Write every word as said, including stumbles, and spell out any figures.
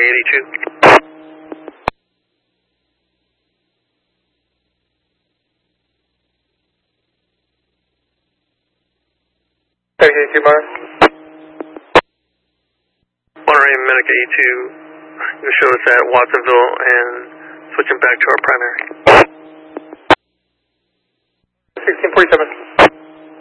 eighty-two. eighty-two bar. Monterey Medic eighty-two, you show us at Watsonville and switching back to our primary. sixteen forty-seven.